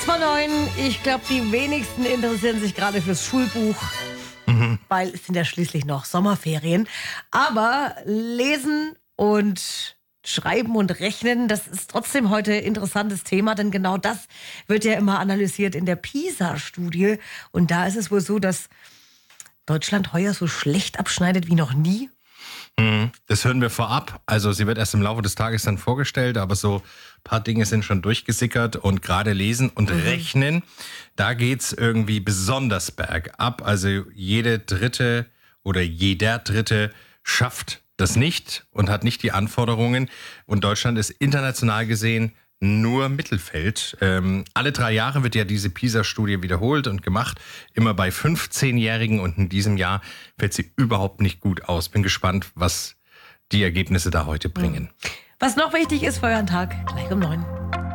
Kurz vor 9. Ich glaube, die wenigsten interessieren sich gerade fürs Schulbuch, weil es sind ja schließlich noch Sommerferien. Aber lesen und schreiben und rechnen, das ist trotzdem heute ein interessantes Thema, denn genau das wird ja immer analysiert in der PISA-Studie. Und da ist es wohl so, dass Deutschland heuer so schlecht abschneidet wie noch nie. Das hören wir vorab. Also sie wird erst im Laufe des Tages dann vorgestellt, aber so ein paar Dinge sind schon durchgesickert. Und gerade lesen und rechnen, da geht's irgendwie besonders bergab. Also jede Dritte oder jeder Dritte schafft das nicht und hat nicht die Anforderungen. Und Deutschland ist international gesehen nur Mittelfeld. Alle 3 Jahre wird ja diese PISA-Studie wiederholt und gemacht. Immer bei 15-Jährigen, und in diesem Jahr fällt sie überhaupt nicht gut aus. Bin gespannt, was die Ergebnisse da heute bringen. Was noch wichtig ist für euren Tag, gleich um 9.